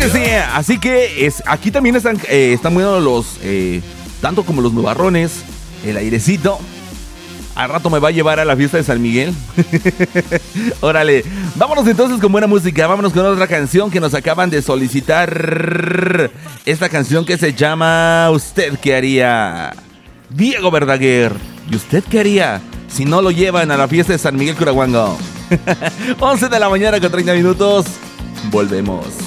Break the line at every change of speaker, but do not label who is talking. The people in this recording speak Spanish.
que sí, así que aquí también están buenos los, tanto como los nubarrones, el airecito. Al rato me va a llevar a la fiesta de San Miguel. Órale, vámonos entonces con buena música. Vámonos con otra canción que nos acaban de solicitar. Esta canción que se llama ¿Usted qué haría? Diego Verdaguer. ¿Y usted qué haría si no lo llevan a la fiesta de San Miguel Curahuango? 11 de la mañana con 30 minutos. Volvemos.